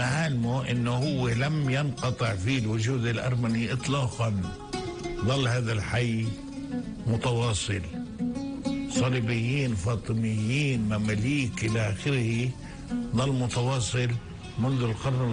علمه أنه هو لم ينقطع فيه الوجود الأرمني إطلاقا، ظل هذا الحي متواصل، صليبيين، فاطميين، مماليك إلى آخره، ظل متواصل منذ القرن